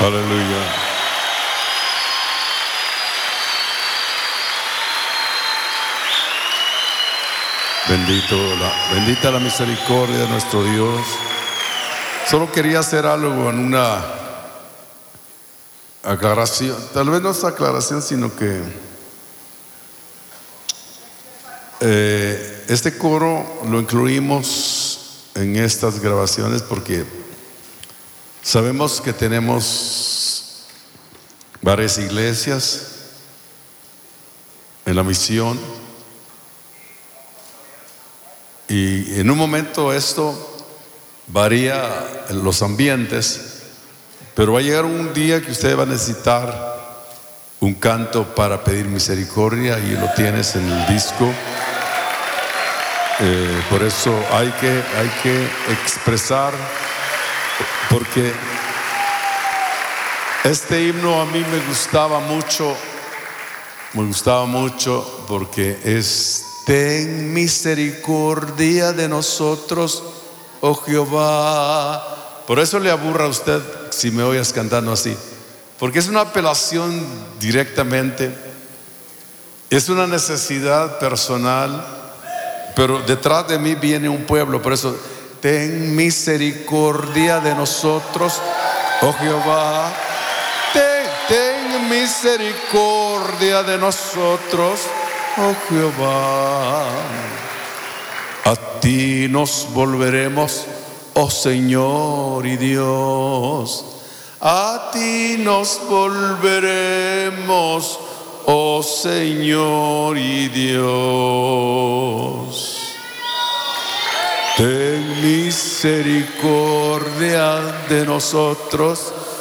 Aleluya. Bendita la misericordia de nuestro Dios. Solo quería hacer algo en una aclaración. Tal vez no es aclaración, sino que este coro lo incluimos en estas grabaciones porque sabemos que tenemos varias iglesias en la misión, y en un momento esto varía en los ambientes, pero va a llegar un día que usted va a necesitar un canto para pedir misericordia, y lo tienes en el disco. Por eso hay que expresar, porque este himno a mí me gustaba mucho porque es: ten misericordia de nosotros, oh Jehová. Por eso le aburra a usted si me oyes cantando así, porque es una apelación directamente, es una necesidad personal, pero detrás de mí viene un pueblo. Por eso, ten misericordia de nosotros, oh Jehová. Ten misericordia de nosotros, oh Jehová. A ti nos volveremos, oh Señor y Dios. A ti nos volveremos, oh Señor y Dios. Ten misericordia de nosotros,